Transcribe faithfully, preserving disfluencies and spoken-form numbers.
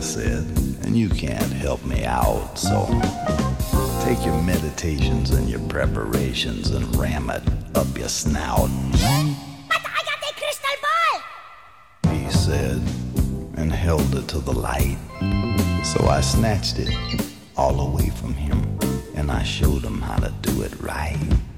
said, and you can't help me out, so take your meditations and your preparations and ram it up your snout. But I got a crystal ball! He said, and held it to the light. So I snatched it all away from him, and I showed him how to do it right.